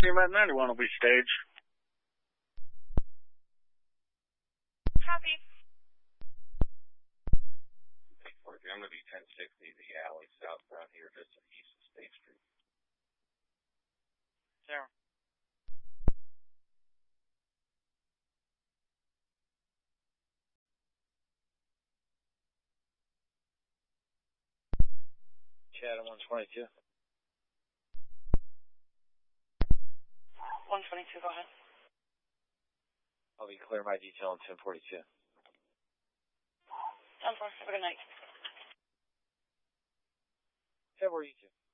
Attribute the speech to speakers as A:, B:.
A: Med 91 will be staged.
B: Copy.
C: I'm going to be 1060, the alley southbound here, just east of State Street.
B: Zero.
C: Chad, 122.
B: 122, go ahead.
C: I'll be clear my detail on 1042.
B: 10-4, have a good night.
C: 1042.